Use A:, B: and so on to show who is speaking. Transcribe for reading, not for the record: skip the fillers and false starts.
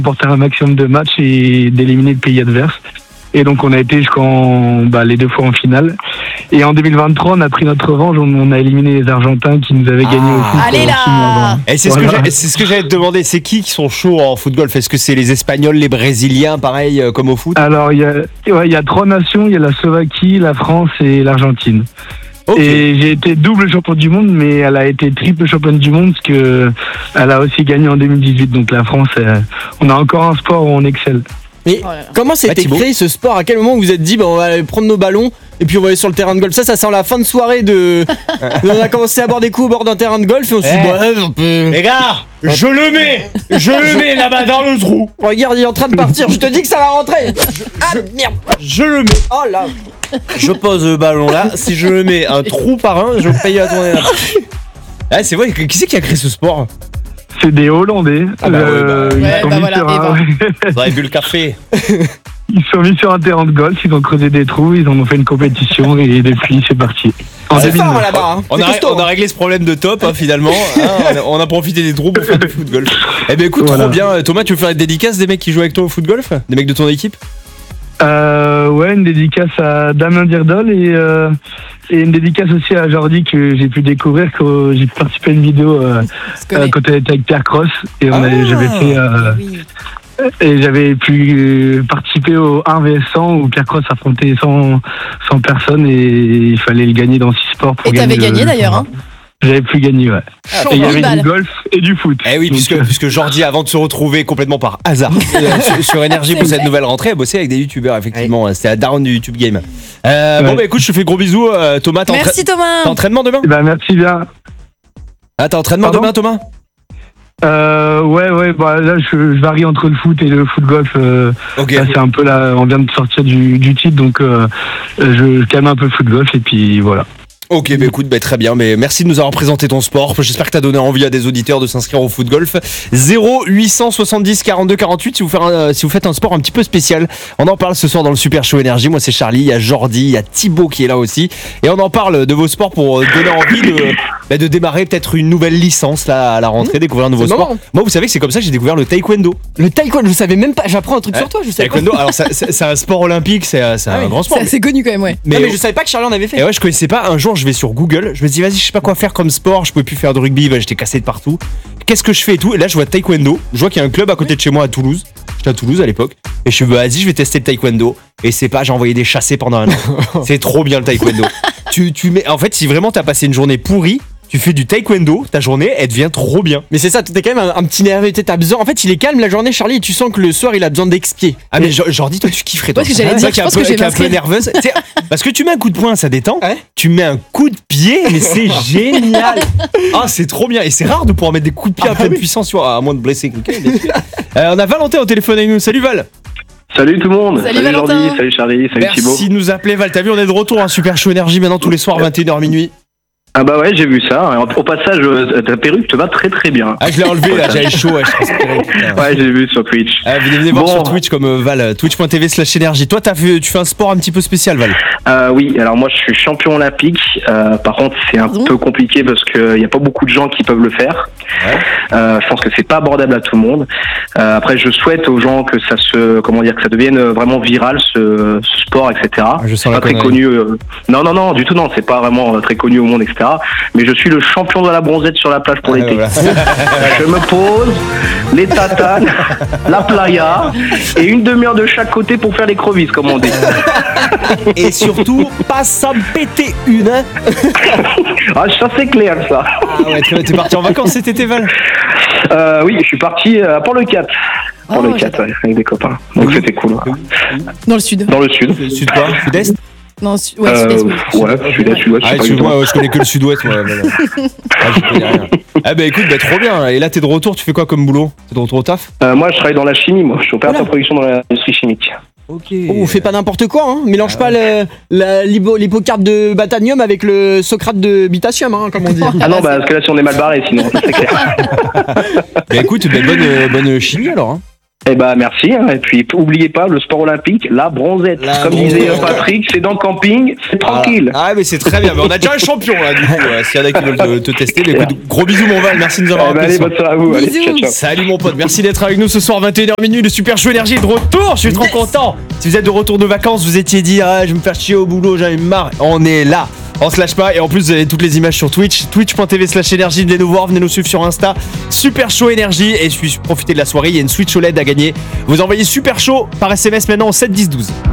A: remporter un maximum de matchs et d'éliminer le pays adverse. Et donc on a été les 2 fois en finale. Et en 2023, on a pris notre revanche. On a éliminé les Argentins qui nous avaient gagné au foot.
B: Allez là.
C: Et c'est ce que j'allais te demander. C'est qui sont chauds en foot golf? Est-ce que c'est les Espagnols, les Brésiliens, pareil comme au foot?
A: Alors il y a 3 nations. Il y a la Slovaquie, la France et l'Argentine. Okay. Et j'ai été double champion du monde, mais elle a été triple championne du monde parce que elle a aussi gagné en 2018. Donc la France, on a encore un sport où on excelle.
D: Mais comment s'était créé ce sport? À quel moment vous vous êtes dit on va aller prendre nos ballons et puis on va aller sur le terrain de golf? Ça sent la fin de soirée on a commencé à boire des coups au bord d'un terrain de golf et on s'est dit on peut...
C: Les gars, je le mets là-bas dans le trou.
D: Regarde, il est en train de partir, je te dis que ça va rentrer. Merde.
C: Je le mets.
D: Oh là.
C: Je pose le ballon là, si je le mmets un trou par un, je paye à tourner là. Ah, c'est vrai, qui c'est qui a créé ce sport?
A: C'est des Hollandais.
B: Vous
C: avez bu le café.
A: Ils sont mis sur un terrain de golf, ils ont creusé des trous, ils en ont fait une compétition et depuis c'est parti.
D: C'est fort là-bas. Hein.
C: On a réglé ce problème de top finalement. On a profité des trous pour faire du foot golf. Eh ben écoute, trop bien. Thomas, tu veux faire une dédicace des mecs qui jouent avec toi au foot golf? Des mecs de ton équipe?
A: Une dédicace à Damien Dirdol et une dédicace aussi à Jordi que j'ai pu découvrir quand j'ai participé à une vidéo quand elle était avec Pierre Cross et j'avais fait et j'avais pu participer au 1vs100 où Pierre Cross affrontait 100 personnes et il fallait le gagner dans 6 sports pour
B: gagner. Et t'avais gagné d'ailleurs hein?
A: J'avais pu gagner, ouais. Et il y avait du golf et du foot.
C: Eh oui, puisque Jordi, avant de se retrouver complètement par hasard sur Énergie pour cette nouvelle rentrée, a bossé avec des youtubeurs, effectivement. Ouais. C'était la daronne du YouTube Game. Bon, bah écoute, je te fais gros bisous, Thomas.
B: Merci, Thomas.
C: T'as entraînement demain?
A: Merci bien.
C: Ah, t'as entraînement demain, Thomas?
A: Là je varie entre le foot et le foot golf.
C: Okay.
A: Là, c'est un peu là, on vient de sortir du titre, donc je calme un peu le foot golf et puis voilà.
C: Ok, bah écoute, très bien, mais merci de nous avoir présenté ton sport. J'espère que t'as donné envie à des auditeurs de s'inscrire au foot golf. 0870 42 48 si vous faites un sport un petit peu spécial. On en parle ce soir dans le Super Show Énergie. Moi c'est Charlie, il y a Jordi, il y a Thibaut qui est là aussi. Et on en parle de vos sports pour donner envie de démarrer peut-être une nouvelle licence là à la rentrée, découvrir un nouveau sport. Moi vous savez que c'est comme ça que j'ai découvert le taekwondo.
D: Le taekwondo, je savais même pas, j'apprends un truc sur toi, je savais
C: taekwondo, alors c'est un sport olympique, c'est un grand sport.
B: C'est assez connu quand même, ouais.
D: Mais je savais pas que Charlie en avait fait.
C: Et ouais, je connaissais pas. Un jour je vais sur Google, je me dis vas-y, je sais pas quoi faire comme sport, je pouvais plus faire de rugby, j'étais cassé de partout. Qu'est-ce que je fais et tout? Et là je vois taekwondo, je vois qu'il y a un club à côté de chez moi à Toulouse. J'étais à Toulouse à l'époque et je suis vas-y, je vais tester le taekwondo. Et c'est pas, j'ai envoyé des chassés pendant un an. C'est trop bien le taekwondo. tu mets, en fait, si vraiment t'as passé une journée pourrie, tu fais du taekwondo, ta journée, elle devient trop bien.
D: Mais c'est ça, t'as quand même un petit nerveux, t'as besoin. En fait, il est calme la journée, Charlie, et tu sens que le soir, il a besoin d'expier.
C: Ah, mais Jordi, toi, tu kifferais, toi.
B: Parce que j'allais dire, je pense que je vais
C: un peu nerveuse. Parce que tu mets un coup de poing, ça détend.
D: Ouais.
C: Tu mets un coup de pied, mais c'est génial. Ah, c'est trop bien. Et c'est rare de pouvoir mettre des coups de pied à pleine puissance, à moins de blesser quelqu'un. On a Valentin au téléphone avec nous. Salut Val.
E: Salut tout le monde.
B: Salut
E: Jordi, salut Charlie, salut Thibaut.
C: Merci de nous appeler Val. T'as vu, on est de retour, Super Show Énergie maintenant tous les soirs 21h minuit.
E: Ah bah ouais, j'ai vu ça. Au passage, ta perruque te va très très bien.
C: Ah, je l'ai enlevé là, j'avais chaud, je transpirais.
E: Ouais, j'ai vu sur Twitch.
C: Ah, venez voir sur Twitch comme Val, twitch.tv/énergie. Toi, tu fais un sport un petit peu spécial, Val.
E: Oui, alors moi je suis champion olympique. Par contre, c'est un peu compliqué parce qu'il n'y a pas beaucoup de gens qui peuvent le faire.
C: Ouais.
E: Je pense que c'est pas abordable à tout le monde. Après, je souhaite aux gens que ça que ça devienne vraiment viral ce sport, etc.
C: Je sens
E: pas très connu. Non, du tout non, c'est pas vraiment très connu au monde, etc. Mais je suis le champion de la bronzette sur la plage pour l'été.
C: Voilà.
E: Je me pose, les tatanes, la playa et une demi-heure de chaque côté pour faire les crevisses, comme on dit.
C: Et surtout, pas s'en péter une. Hein.
E: Ah, ça c'est clair, ça.
C: Ah ouais, t'es parti en vacances cet été, Val?
E: Oui, je suis parti à Port-le-Cat. Port-le-Cat, ouais, avec des copains. Donc c'était cool.
B: Dans le sud.
E: Dans le sud.
C: Sud quoi? Sud-est?
B: Non, sud-est.
E: Ouais, sud-est, sud-ouest.
C: Moi, je connais que le sud-ouest. Moi, je connais rien. Ah bah écoute, trop bien. Et là, t'es de retour, tu fais quoi comme boulot? T'es de retour au taf?
E: Moi, je travaille dans la chimie, moi. Je suis opérateur de production dans l'industrie chimique.
D: Ok. Oh, fais pas n'importe quoi, hein. Mélange pas l'hypocarpe de Batanium avec le Socrate de Bitatium, hein, comme on dit.
E: Ah non, parce que là, si on est mal barré, sinon, ça c'est clair.
C: Bah écoute, bonne chimie alors. Hein.
E: Eh ben merci, hein. Et puis oubliez pas le sport olympique, la bronzette. Comme disait Patrick, c'est dans le camping, c'est tranquille.
C: Ah mais c'est très bien, mais on a déjà un champion là du coup, s'il y en a qui veulent te tester. Mais écoute, gros bisous mon Val, merci de nous avoir appelé.
E: Allez, bonne soirée à vous. Allez, ciao, ciao.
C: Salut mon pote, merci d'être avec nous ce soir 21h, le Super Show Énergie est de retour, je suis trop content. Si vous êtes de retour de vacances, vous étiez dit je vais me faire chier au boulot, j'en ai marre. On est là. On se lâche pas et en plus vous avez toutes les images sur Twitch, twitch.tv/énergie, venez nous voir, venez nous suivre sur Insta, Super Show Énergie et profitez de la soirée, il y a une Switch OLED à gagner. Vous envoyez Super Show par SMS maintenant au 7 10 12.